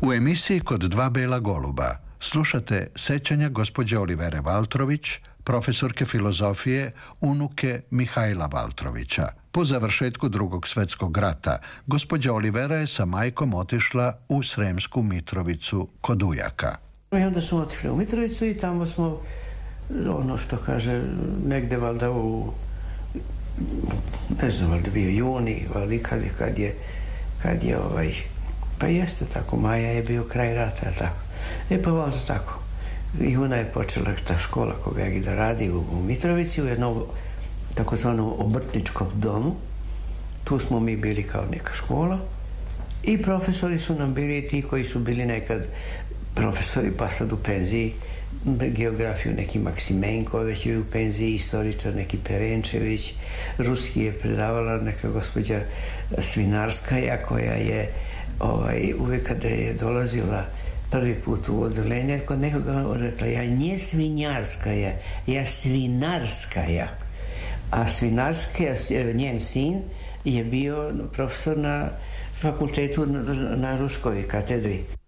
U emisiji Kod dva bela goluba slušate sećanja gospođe Olivere Valtrović, profesorke filozofije, unuke Mihajla Valtrovića. Po završetku Drugog svjetskog rata, gospođa Olivera je sa majkom otišla u Sremsku Mitrovicu kod ujaka. I onda smo otišli u Mitrovicu i tamo smo, ono što kaže, negde valjda ne znam, valjda bio juni, ali kad je pa jeste tako, maja je bio kraj rata, tako. Pa valjda tako. Juna je počela ta škola koga je da radi u Mitrovici, u jednom takozvanom obrtničkom domu. Tu smo mi bili kao neka škola i profesori su nam bili ti koji su bili nekad profesori, pa sad u penziji. Geografiju neki Maksimenko već je u penziji, istoričar neki Perenčević, ruski je predavala neka gospođa Svinarskaja koja je uvijek kada je dolazila prvi put u odelenje kod nekoga rekla, ja nje Svinjarskaja, ja Svinarskaja. A Svinarskaja, njen sin, je bio profesor na fakultetu na ruskoj katedri.